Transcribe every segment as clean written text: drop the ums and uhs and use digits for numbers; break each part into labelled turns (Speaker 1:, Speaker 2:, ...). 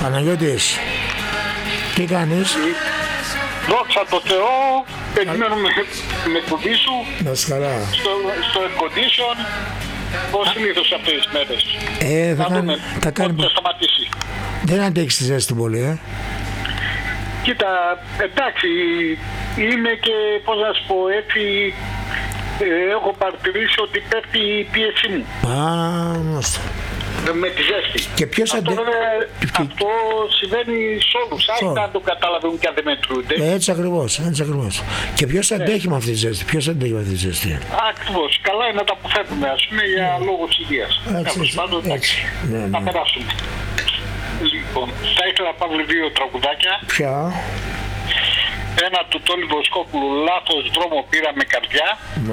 Speaker 1: Παναγιώτης, τι κάνεις?
Speaker 2: Δόξα τω Θεώ, περιμένουμε την εκπομπή σου.
Speaker 1: Να είσαι καλά.
Speaker 2: Στο air condition, ως συνήθως αυτές τις μέρες.
Speaker 1: Θα κάνει...
Speaker 2: Θα σταματήσει.
Speaker 1: Δεν αντέχεις τη ζέστη πολύ,
Speaker 2: Κοίτα, εντάξει, είμαι και, πώς να σου πω, έτσι, έχω παρατηρήσει ότι πέφτει η πίεση μου.
Speaker 1: Μάλιστα.
Speaker 2: Με τη ζέστη.
Speaker 1: Και ποιος
Speaker 2: αυτό συμβαίνει σε όλους. Άχι να το καταλαβαίνουν και αν δεν μετρούνται.
Speaker 1: Έτσι ακριβώς, έτσι ακριβώς. Και ποιος αντέχει με αυτή τη ζέστη? Ποιος αντέχει με αυτή τη ζέστη?
Speaker 2: Ακριβώς. Καλά είναι να τα αποφεύγουμε, ας πούμε, για λόγους υγείας.
Speaker 1: Έτσι.
Speaker 2: Να περάσουμε. Λοιπόν, θα ήθελα να πάω δύο τραγουδάκια.
Speaker 1: Ποια?
Speaker 2: Ένα του Τόλι Βοσκόπουλου, λάθος δρόμο πήρα με καρδιά.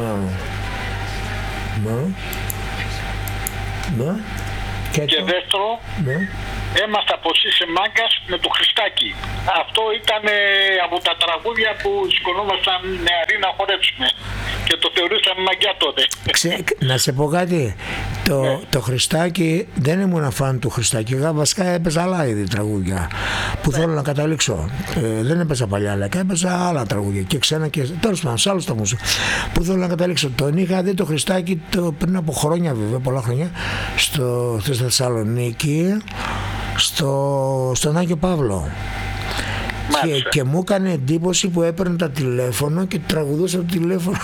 Speaker 2: Και δεύτερο, έμαθα πως είσαι μάγκας με το Χριστάκι. Αυτό ήταν από τα τραγούδια που σηκωνόμασταν νεαροί να χορέψουμε και το θεωρούσαμε μαγκιά τότε.
Speaker 1: Να σε πω κάτι, το Χριστάκι, δεν ήμουν φαν του Χριστάκι. Εγώ βασικά έπαιζα άλλα είδη τραγούδια που θέλω να καταλήξω. Δεν έπαιζα παλιά, αλλά έπαιζα άλλα τραγούδια και ξένα και τέλος πάντων σε άλλους τομούς που θέλω να καταλήξω. Τον είχα δει το Χριστάκι πριν από χρόνια, βέβαια, πολλά χρόνια, στη Θεσσαλονίκη, στον Άγιο Παύλο. Και μου έκανε εντύπωση που έπαιρνε τα τηλέφωνο και τραγουδούσα το τηλέφωνο.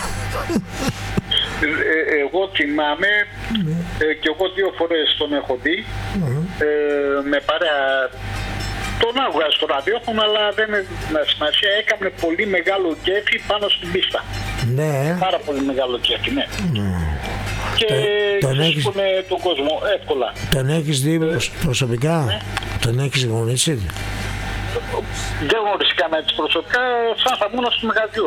Speaker 2: Εγώ θυμάμαι και εγώ 2 φορές τον έχω δει με παρέα. Τον άκουγα στο ραδιόφωνο, αλλά δεν έχει σημασία. Έκανε πολύ μεγάλο κέφι πάνω στην πίστα.
Speaker 1: Ναι.
Speaker 2: Πάρα πολύ μεγάλο κέφι, ναι. Και ξέσπουνε τον κόσμο εύκολα.
Speaker 1: Τον έχεις δει προσωπικά? Τον έχεις γνωρίσει?
Speaker 2: Δεν γνωριστήκαμε έτσι προσωπικά, σαν θα ήμουν στο μεγαδιού.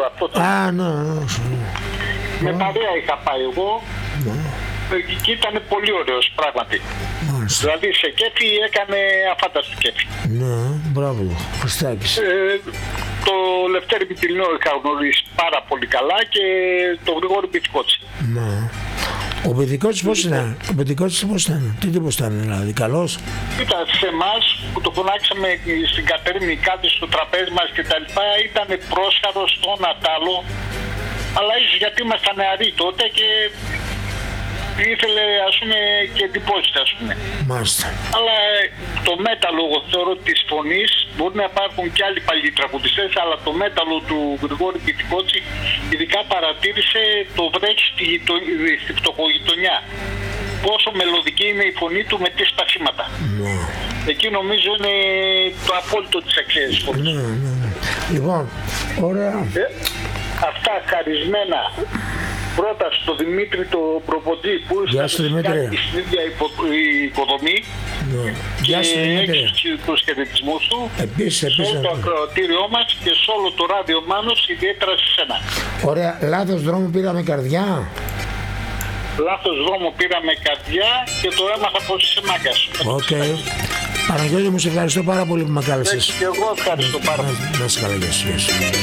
Speaker 2: Με παρέα είχα πάει εγώ και ήταν πολύ ωραίος πράγματι. Δηλαδή σε κέφι έκανε αφάνταστο κέφι.
Speaker 1: Ναι, μπράβο, Χριστάκης.
Speaker 2: Το Λευτέρη Πιτιλινό είχα γνωρίσει πάρα πολύ καλά και το Γρηγόρη Πιτικότσι.
Speaker 1: Ναι. Ο Πιτικότσης πώς ήταν? Ο Πιτικότσης πώς ήταν? Τι τύπος ήταν δηλαδή? Καλός?
Speaker 2: Ήταν σε εμάς που το φωνάξαμε στην Κατερίνη κάτι στο τραπέζι μας και τα λοιπά, ήταν πρόσχαρος στον Ατάλο, αλλά ίσως γιατί ήμασταν νεαροί τότε και ήθελε, ας πούμε, και εντυπώσεις, ας πούμε.
Speaker 1: Μάλιστα.
Speaker 2: Αλλά το μέταλλο, θεωρώ, της φωνής, μπορεί να υπάρχουν και άλλοι παλιοί τραγουδιστές, αλλά το μέταλλο του Γρηγόρη Πιτικότση ειδικά παρατήρησε το βρέχει στη φτωχογειτονιά. Πόσο μελωδική είναι η φωνή του με τι σπασίματα. Εκεί νομίζω είναι το απόλυτο της αξίας της φωνής.
Speaker 1: Ναι. Λοιπόν, ωραία.
Speaker 2: Αυτά χαρισμένα. Πρώτα στο Δημήτρη το προποντή που ήταν στην ίδια υποδομή και έχει τους χαιρετισμούς του σε όλο το ακροατήριό μας και σε όλο το ράδιο Μάνος, ιδιαίτερα σε σένα.
Speaker 1: Ωραία, λάθος δρόμο πήραμε καρδιά.
Speaker 2: Λάθος δρόμο πήραμε καρδιά και το έμαθα πως είσαι μάγκας.
Speaker 1: Οκ. Παναγιώτη μου, σε ευχαριστώ πάρα πολύ που με κάλεσες.
Speaker 2: Και εγώ ευχαριστώ πάρα πολύ.
Speaker 1: Να είσαι καλά, γεια σου.